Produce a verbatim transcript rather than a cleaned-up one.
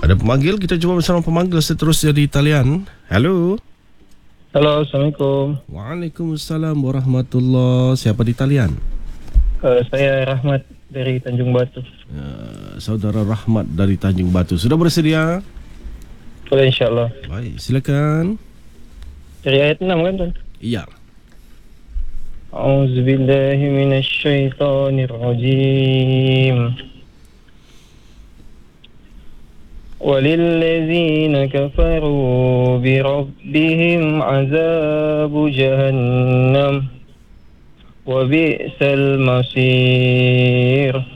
Ada pemanggil, kita cuba bersama pemanggil seterusnya di talian. Hello. Halo, Assalamualaikum. Waalaikumsalam warahmatullahi. Siapa di talian? Uh, saya Rahmat dari Tanjung Batu. Uh, Saudara Rahmat dari Tanjung Batu. Sudah bersedia? Boleh, insyaAllah. Baik, silakan. Dari ayat enam kan, Tuan? Iya. A'udzubillahi minasyaitonirrajim. وَلِلَّذِينَ كَفَرُوا بِرَبِّهِمْ عَذَابُ جَهَنَّمَ وَبِئْسَ الْمَصِيرُ